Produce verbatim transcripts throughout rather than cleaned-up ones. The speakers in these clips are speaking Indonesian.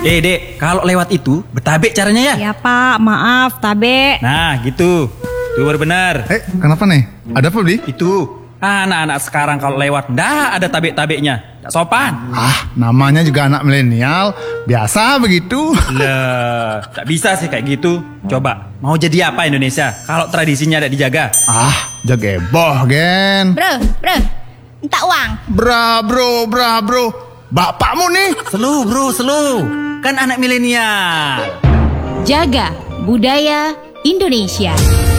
Eh dek, kalau lewat itu bertabek caranya ya? Ya Pak, maaf tabe. Nah gitu, itu baru benar. Eh, kenapa nih? Ada apa, Bli? Itu anak-anak sekarang kalau lewat ndak ada tabek-tabeknya, ndak sopan. Ah, namanya juga anak milenial, biasa begitu. Lah, tak bisa sih kayak gitu. Coba, mau jadi apa Indonesia kalau tradisinya tidak dijaga? Ah, jageboh, Gen. Bro, bro, minta uang. Bra, bro, bra, bro. Bapakmu nih. Selu bro, selu. Kan anak milenial. Jaga budaya Indonesia.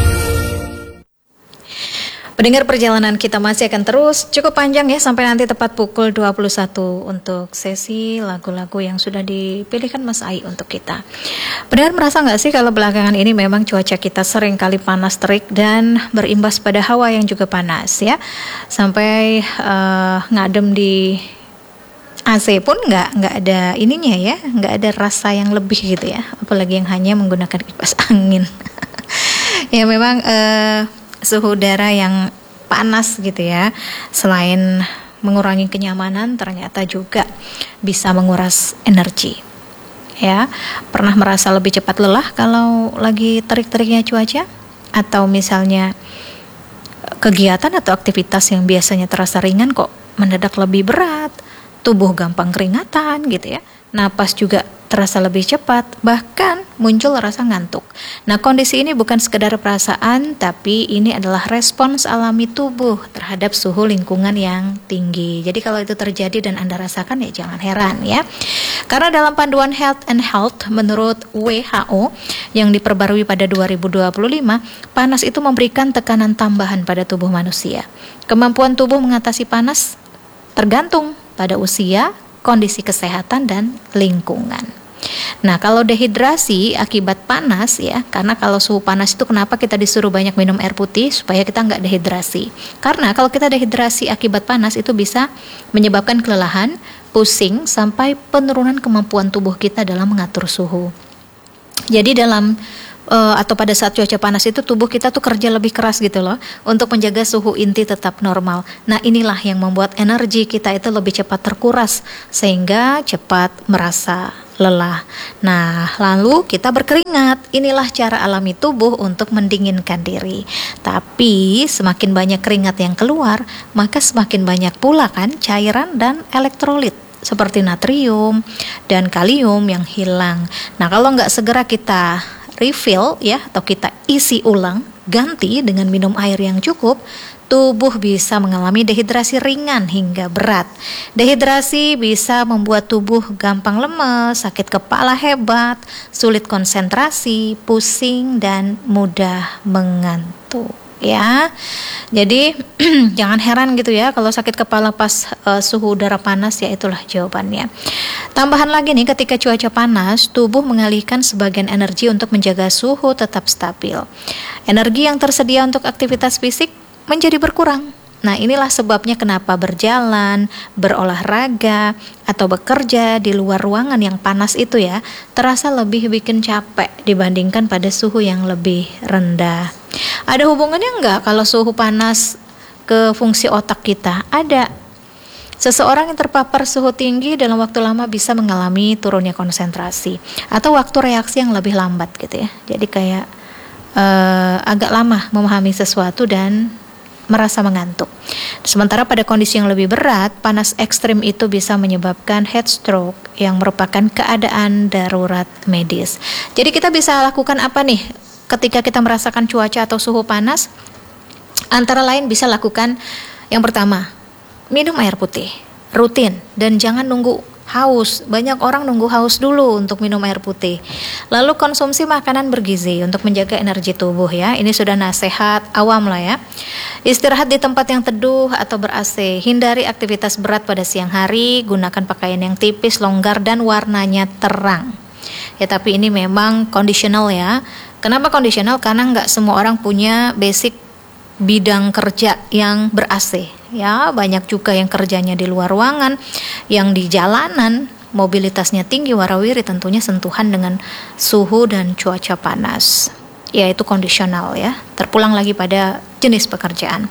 Pendengar, perjalanan kita masih akan terus cukup panjang ya, sampai nanti tepat pukul dua puluh satu untuk sesi lagu-lagu yang sudah dipilihkan Mas Ai untuk kita. Pendengar, merasa nggak sih kalau belakangan ini memang cuaca kita sering kali panas terik dan berimbas pada hawa yang juga panas ya, sampai uh, ngadem di A C pun nggak nggak ada ininya ya, nggak ada rasa yang lebih gitu ya, apalagi yang hanya menggunakan kipas angin. Ya memang uh, suhu udara yang panas gitu ya, selain mengurangi kenyamanan, ternyata juga bisa menguras energi. Ya, pernah merasa lebih cepat lelah kalau lagi terik-teriknya cuaca, atau misalnya kegiatan atau aktivitas yang biasanya terasa ringan kok mendadak lebih berat, tubuh gampang keringatan gitu ya, napas juga terasa lebih cepat, bahkan muncul rasa ngantuk. Nah, kondisi ini bukan sekedar perasaan, tapi ini adalah respons alami tubuh terhadap suhu lingkungan yang tinggi. Jadi kalau itu terjadi dan Anda rasakan, ya jangan heran ya. Karena dalam panduan Health and Health menurut W H O yang diperbarui pada dua ribu dua puluh lima, panas itu memberikan tekanan tambahan pada tubuh manusia. Kemampuan tubuh mengatasi panas tergantung pada usia, kondisi kesehatan, dan lingkungan. Nah, kalau dehidrasi akibat panas ya, karena kalau suhu panas itu kenapa kita disuruh banyak minum air putih supaya kita nggak dehidrasi. Karena kalau kita dehidrasi akibat panas itu bisa menyebabkan kelelahan, pusing, sampai penurunan kemampuan tubuh kita dalam mengatur suhu. Jadi dalam Uh, atau pada saat cuaca panas itu tubuh kita tuh kerja lebih keras gitu loh untuk menjaga suhu inti tetap normal. Nah, inilah yang membuat energi kita itu lebih cepat terkuras sehingga cepat merasa lelah. Nah, lalu kita berkeringat. Inilah cara alami tubuh untuk mendinginkan diri. Tapi semakin banyak keringat yang keluar, maka semakin banyak pula kan cairan dan elektrolit seperti natrium dan kalium yang hilang. Nah, kalau nggak segera kita refill ya, atau kita isi ulang, ganti dengan minum air yang cukup, tubuh bisa mengalami dehidrasi ringan hingga berat. Dehidrasi bisa membuat tubuh gampang lemes, sakit kepala hebat, sulit konsentrasi, pusing, dan mudah mengantuk. Ya, jadi jangan heran gitu ya kalau sakit kepala pas uh, suhu udara panas, ya itulah jawabannya. Tambahan lagi nih, ketika cuaca panas, tubuh mengalihkan sebagian energi untuk menjaga suhu tetap stabil. Energi yang tersedia untuk aktivitas fisik menjadi berkurang. Nah, inilah sebabnya kenapa berjalan, berolahraga, atau bekerja di luar ruangan yang panas itu ya, terasa lebih bikin capek dibandingkan pada suhu yang lebih rendah. Ada hubungannya enggak kalau suhu panas ke fungsi otak kita? Ada. Seseorang yang terpapar suhu tinggi dalam waktu lama bisa mengalami turunnya konsentrasi atau waktu reaksi yang lebih lambat gitu ya. Jadi kayak uh, agak lama memahami sesuatu dan merasa mengantuk. Sementara pada kondisi yang lebih berat, panas ekstrim itu bisa menyebabkan heat stroke yang merupakan keadaan darurat medis. Jadi kita bisa lakukan apa nih ketika kita merasakan cuaca atau suhu panas? Antara lain bisa lakukan yang pertama, minum air putih rutin dan jangan nunggu haus. Banyak orang nunggu haus dulu untuk minum air putih. Lalu konsumsi makanan bergizi untuk menjaga energi tubuh ya. Ini sudah nasihat awam lah ya. Istirahat di tempat yang teduh atau ber-A C. Hindari aktivitas berat pada siang hari. Gunakan pakaian yang tipis, longgar, dan warnanya terang. Ya, tapi ini memang kondisional ya. Kenapa kondisional? Karena nggak semua orang punya basic bidang kerja yang ber-A C. Ya, banyak juga yang kerjanya di luar ruangan, yang di jalanan, mobilitasnya tinggi, warawiri, tentunya sentuhan dengan suhu dan cuaca panas. Ya, itu kondisional ya. Terpulang lagi pada jenis pekerjaan.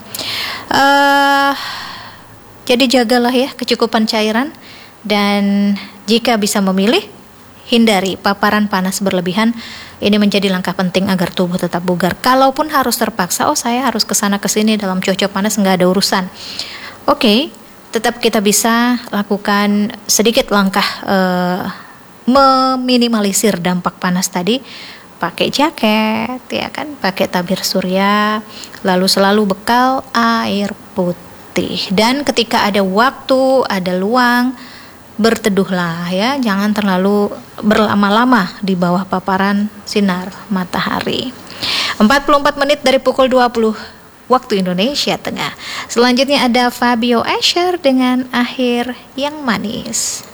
Uh, jadi jagalah ya kecukupan cairan, dan jika bisa memilih, hindari paparan panas berlebihan. Ini menjadi langkah penting agar tubuh tetap bugar. Kalaupun harus terpaksa, oh saya harus kesana kesini dalam cuaca panas, nggak ada urusan. Oke, okay, tetap kita bisa lakukan sedikit langkah uh, meminimalisir dampak panas tadi. Pakai jaket, ya kan, pakai tabir surya, lalu selalu bekal air putih. Dan ketika ada waktu, ada luang, berteduhlah ya, jangan terlalu berlama-lama di bawah paparan sinar matahari. empat puluh empat menit dari pukul dua puluh waktu Indonesia Tengah. Selanjutnya ada Fabio Escher dengan Akhir yang Manis.